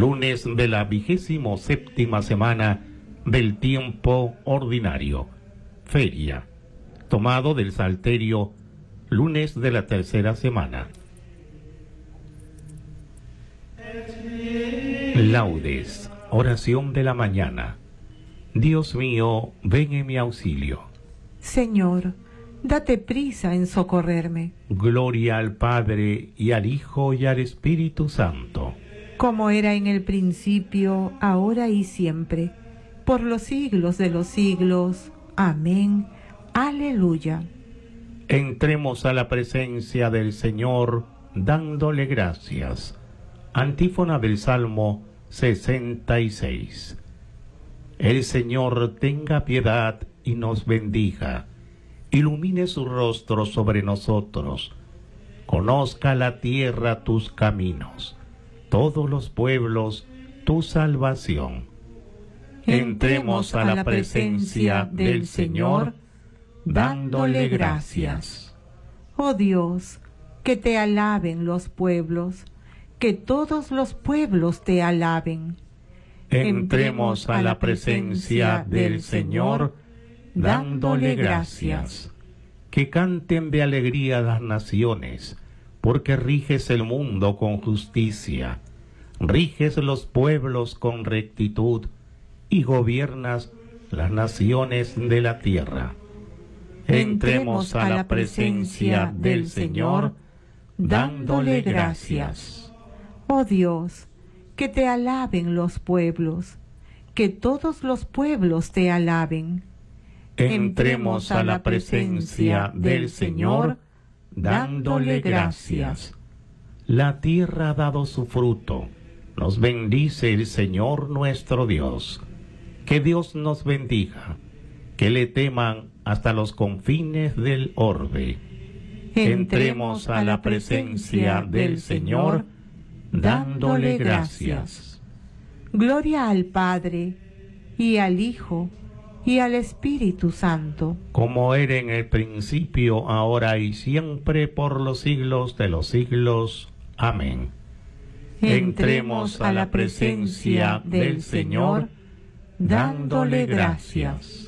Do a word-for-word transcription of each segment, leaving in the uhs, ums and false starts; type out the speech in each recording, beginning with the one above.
lunes de la vigésimo séptima semana del tiempo ordinario, feria, tomado del Salterio, lunes de la tercera semana. Laudes, oración de la mañana. Dios mío, ven en mi auxilio. Señor, date prisa en socorrerme. Gloria al Padre, y al Hijo, y al Espíritu Santo. Como era en el principio, ahora y siempre, por los siglos de los siglos. Amén. Aleluya. Entremos a la presencia del Señor, dándole gracias. Antífona del Salmo sesenta y seis. El Señor tenga piedad y nos bendiga. Ilumine su rostro sobre nosotros. Conozca la tierra tus caminos, todos los pueblos tu salvación. Entremos a la presencia del Señor, dándole gracias. Oh Dios, que te alaben los pueblos, que todos los pueblos te alaben. Entremos a la presencia del Señor, dándole gracias. Que canten de alegría las naciones, porque riges el mundo con justicia, riges los pueblos con rectitud, y gobiernas las naciones de la tierra. Entremos a la presencia del Señor, dándole gracias. Oh Dios, que te alaben los pueblos, que todos los pueblos te alaben. Entremos a la presencia del Señor, dándole gracias. La tierra ha dado su fruto, nos bendice el Señor nuestro Dios. Que Dios nos bendiga, que le teman hasta los confines del orbe. Entremos a la presencia del Señor, dándole gracias. Gloria al Padre, y al Hijo, y al Espíritu Santo. Como era en el principio, ahora y siempre, por los siglos de los siglos. Amén. Entremos a la presencia del Señor, dándole gracias.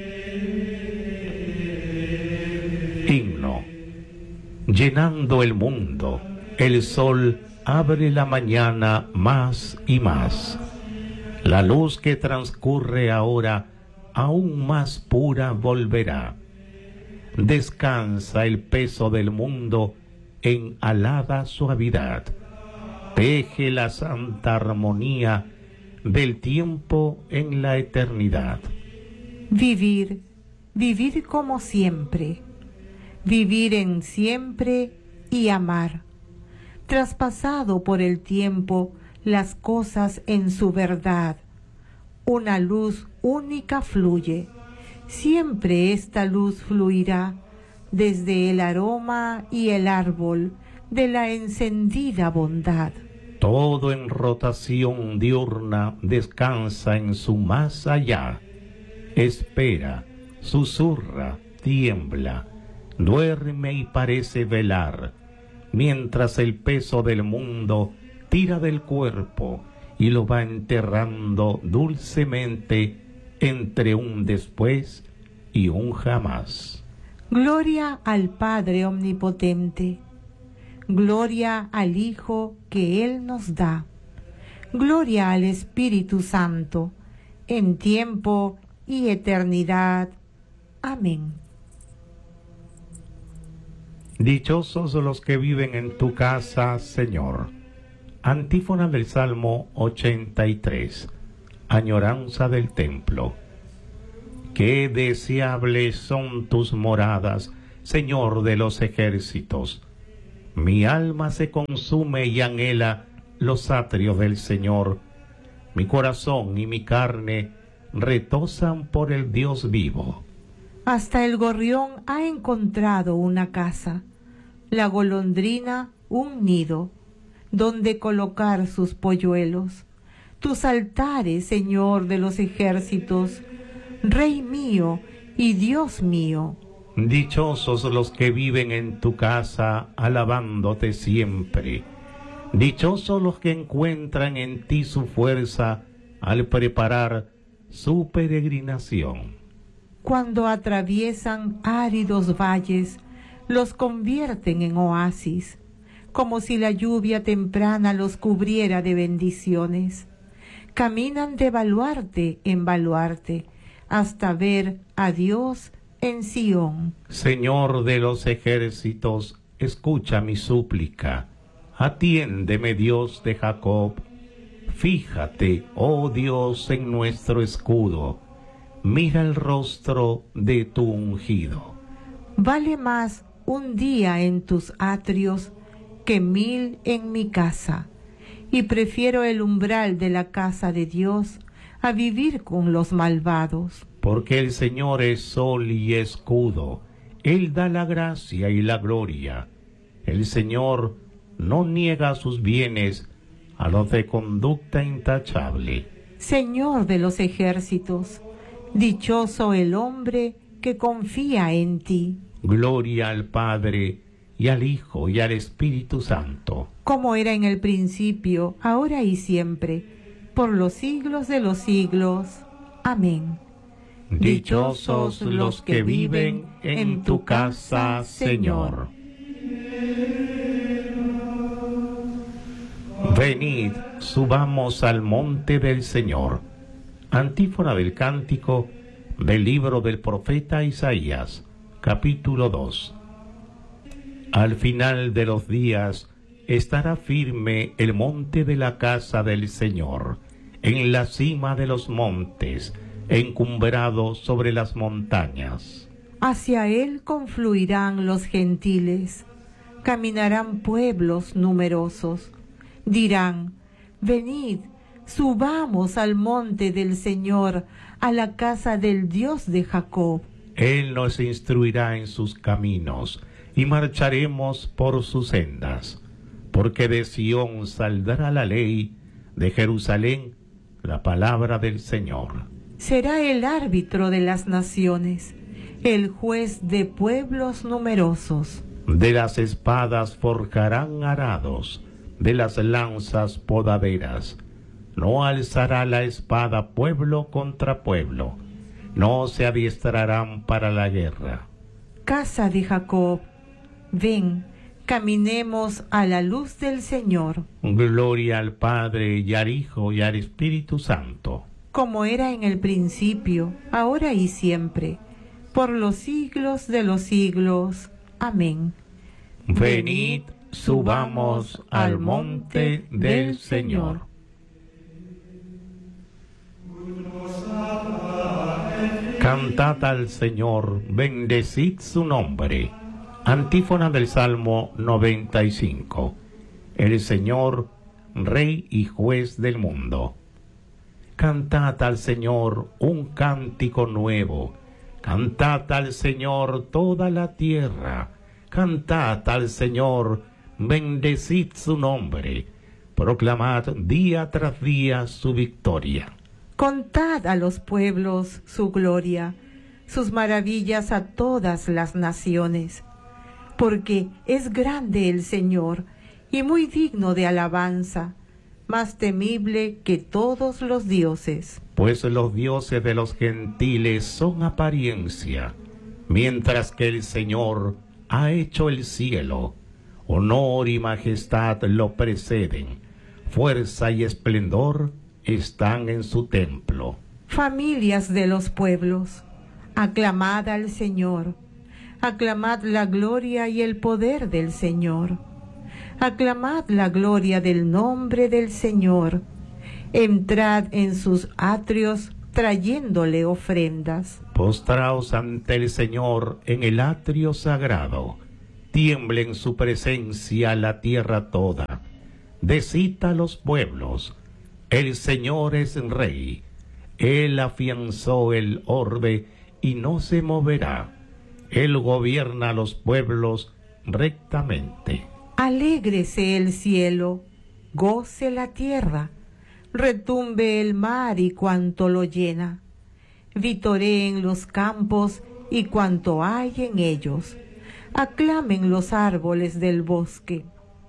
Himno. Llenando el mundo, el sol abre la mañana más y más. La luz que transcurre ahora aún más pura volverá. Descansa el peso del mundo en alada suavidad. Teje la santa armonía del tiempo en la eternidad. Vivir, vivir como siempre, vivir en siempre y amar. Traspasado por el tiempo las cosas en su verdad. Una luz única fluye, siempre esta luz fluirá desde el aroma y el árbol de la encendida bondad. Todo en rotación diurna descansa en su más allá. Espera, susurra, tiembla, duerme y parece velar, mientras el peso del mundo tira del cuerpo y lo va enterrando dulcemente entre un después y un jamás. Gloria al Padre omnipotente, gloria al Hijo que Él nos da, gloria al Espíritu Santo, en tiempo y eternidad. Amén. Dichosos los que viven en tu casa, Señor. Antífona del Salmo ochenta y tres. Añoranza del templo. Qué deseables son tus moradas, Señor de los ejércitos. Mi alma se consume y anhela los atrios del Señor. Mi corazón y mi carne retozan por el Dios vivo. Hasta el gorrión ha encontrado una casa, la golondrina un nido, donde colocar sus polluelos. Tus altares, Señor de los ejércitos, Rey mío y Dios mío. Dichosos los que viven en tu casa, alabándote siempre. Dichosos los que encuentran en ti su fuerza al preparar su peregrinación. Cuando atraviesan áridos valles, los convierten en oasis, como si la lluvia temprana los cubriera de bendiciones. Caminan de baluarte en baluarte, hasta ver a Dios en Sión. Señor de los ejércitos, escucha mi súplica. Atiéndeme, Dios de Jacob. Fíjate, oh Dios, en nuestro escudo. Mira el rostro de tu ungido. Vale más un día en tus atrios que mil en mi casa, y prefiero el umbral de la casa de Dios a vivir con los malvados. Porque el Señor es sol y escudo, Él da la gracia y la gloria. El Señor no niega sus bienes a los de conducta intachable. Señor de los ejércitos, dichoso el hombre que confía en ti. Gloria al Padre, y al Hijo, y al Espíritu Santo. Como era en el principio, ahora y siempre, por los siglos de los siglos. Amén. Dichosos los que viven en tu casa, Señor. Venid, subamos al monte del Señor. Antífona del cántico del libro del profeta Isaías, capítulo dos. Al final de los días estará firme el monte de la casa del Señor, en la cima de los montes, encumbrado sobre las montañas. Hacia él confluirán los gentiles, caminarán pueblos numerosos. Dirán, venid, subamos al monte del Señor, a la casa del Dios de Jacob. Él nos instruirá en sus caminos, y marcharemos por sus sendas. Porque de Sión saldrá la ley, de Jerusalén la palabra del Señor. Será el árbitro de las naciones, el juez de pueblos numerosos. De las espadas forjarán arados, de las lanzas podaderas. No alzará la espada pueblo contra pueblo, no se adiestrarán para la guerra. Casa de Jacob, ven, caminemos a la luz del Señor. Gloria al Padre, y al Hijo, y al Espíritu Santo. Como era en el principio, ahora y siempre, por los siglos de los siglos. Amén. Venid, subamos al monte del Señor. Cantad al Señor, bendecid su nombre. Antífona del Salmo noventa y cinco. El Señor, Rey y Juez del mundo. Cantad al Señor un cántico nuevo. Cantad al Señor toda la tierra. Cantad al Señor, bendecid su nombre. Proclamad día tras día su victoria. Contad a los pueblos su gloria, sus maravillas a todas las naciones. Porque es grande el Señor, y muy digno de alabanza, más temible que todos los dioses. Pues los dioses de los gentiles son apariencia, mientras que el Señor ha hecho el cielo. Honor y majestad lo preceden, fuerza y esplendor están en su templo. Familias de los pueblos, aclamad al Señor, aclamad la gloria y el poder del Señor. Aclamad la gloria del nombre del Señor. Entrad en sus atrios trayéndole ofrendas. Postraos ante el Señor en el atrio sagrado. Tiemble en su presencia la tierra toda. Decid a los pueblos, el Señor es Rey. Él afianzó el orbe y no se moverá. Él gobierna a los pueblos rectamente. Alégrese el cielo, goce la tierra, retumbe el mar y cuanto lo llena. Vitoreen los campos y cuanto hay en ellos. Aclamen los árboles del bosque.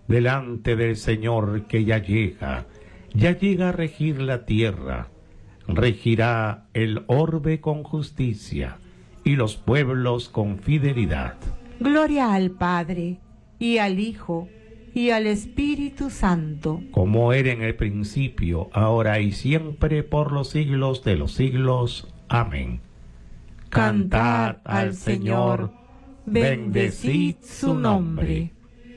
delante del Señor que ya llega, ya llega a regir la tierra. Regirá el orbe con justicia y los pueblos con fidelidad. Gloria al Padre, y al Hijo, y al Espíritu Santo. Como era en el principio, ahora y siempre, por los siglos de los siglos. Amén. Cantad al Señor, bendecid su nombre.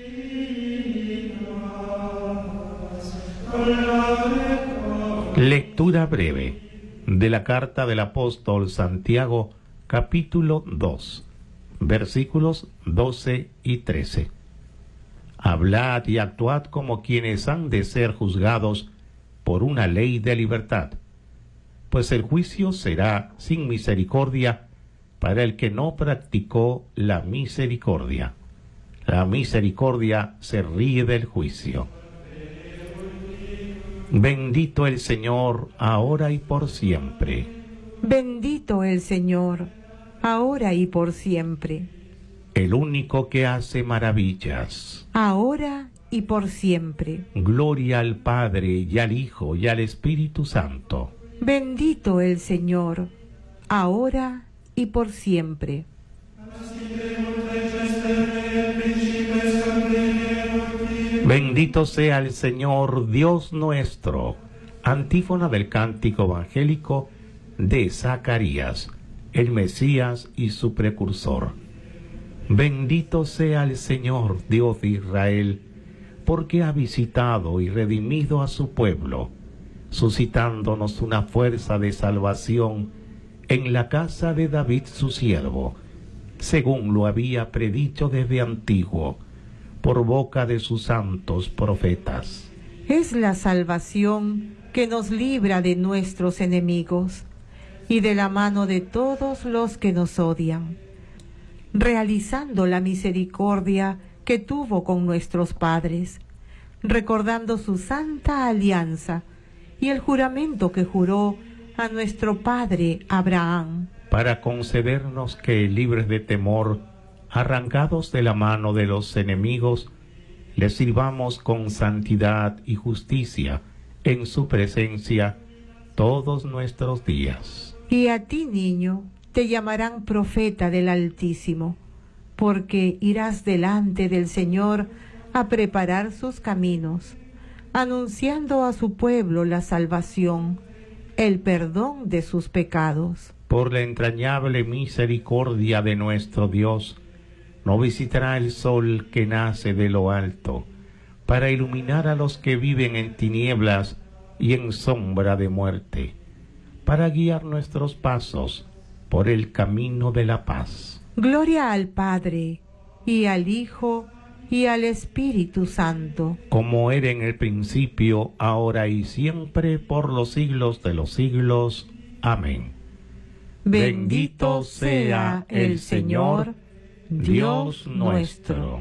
Lectura breve de la carta del apóstol Santiago, capítulo dos, versículos doce y trece. Hablad y actuad como quienes han de ser juzgados por una ley de libertad, pues el juicio será sin misericordia para el que no practicó la misericordia. La misericordia se ríe del juicio. Bendito el Señor, ahora y por siempre. Bendito el Señor, ahora y por siempre. El único que hace maravillas. Ahora y por siempre. Gloria al Padre, y al Hijo, y al Espíritu Santo. Bendito el Señor, ahora y por siempre. Bendito sea el Señor Dios nuestro. Antífona del cántico evangélico de Zacarías, el Mesías y su precursor. Bendito sea el Señor Dios de Israel, porque ha visitado y redimido a su pueblo, suscitándonos una fuerza de salvación en la casa de David su siervo, según lo había predicho desde antiguo, por boca de sus santos profetas. Es la salvación que nos libra de nuestros enemigos y de la mano de todos los que nos odian, realizando la misericordia que tuvo con nuestros padres, recordando su santa alianza y el juramento que juró a nuestro padre Abraham, para concedernos que, libres de temor, arrancados de la mano de los enemigos, les sirvamos con santidad y justicia en su presencia todos nuestros días. Y a ti, niño, te llamarán profeta del Altísimo, porque irás delante del Señor a preparar sus caminos, anunciando a su pueblo la salvación, el perdón de sus pecados. Por la entrañable misericordia de nuestro Dios, no visitará el sol que nace de lo alto, para iluminar a los que viven en tinieblas y en sombra de muerte, para guiar nuestros pasos por el camino de la paz. Gloria al Padre, y al Hijo, y al Espíritu Santo. Como era en el principio, ahora y siempre, por los siglos de los siglos. Amén. Bendito sea el Señor, Dios nuestro.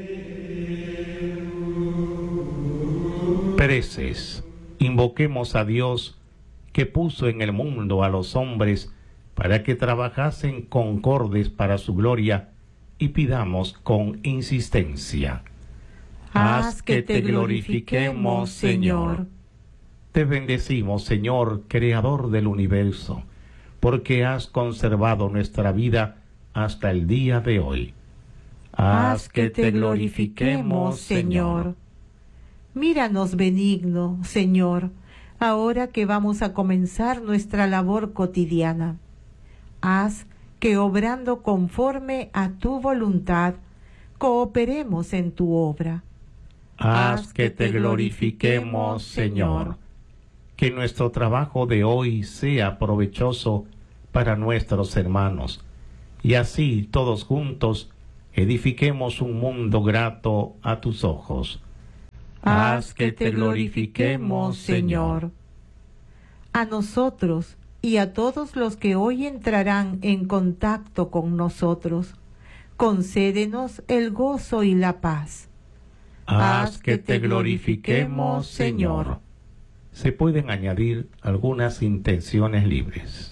Preces. Invoquemos a Dios, que puso en el mundo a los hombres para que trabajasen concordes para su gloria, y pidamos con insistencia. Haz que te glorifiquemos, Señor. Te bendecimos, Señor, Creador del universo, porque has conservado nuestra vida hasta el día de hoy. Haz que te glorifiquemos, Señor. Míranos benigno, Señor, ahora que vamos a comenzar nuestra labor cotidiana. Haz que, obrando conforme a tu voluntad, cooperemos en tu obra. Haz que te glorifiquemos, Señor. Que nuestro trabajo de hoy sea provechoso para nuestros hermanos, y así todos juntos edifiquemos un mundo grato a tus ojos. Haz que te glorifiquemos, Señor. A nosotros y a todos los que hoy entrarán en contacto con nosotros, concédenos el gozo y la paz. Haz que te glorifiquemos, Señor. Se pueden añadir algunas intenciones libres.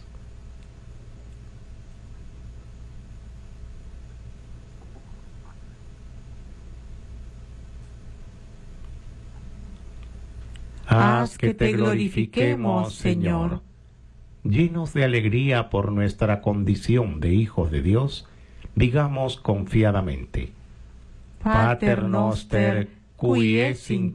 Haz que te glorifiquemos, Señor. Llenos de alegría por nuestra condición de hijos de Dios, digamos confiadamente: Pater noster, qui es in